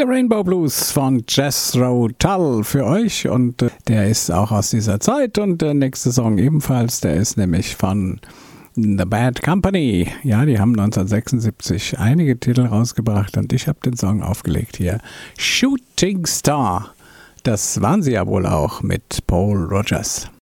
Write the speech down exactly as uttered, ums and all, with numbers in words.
Der Rainbow Blues von Jethro Tull für euch und äh, der ist auch aus dieser Zeit und der nächste Song ebenfalls, der ist nämlich von The Bad Company. Ja, die haben neunzehnhundertsechsundsiebzig einige Titel rausgebracht und ich habe den Song aufgelegt hier. Shooting Star. Das waren sie ja wohl auch mit Paul Rogers.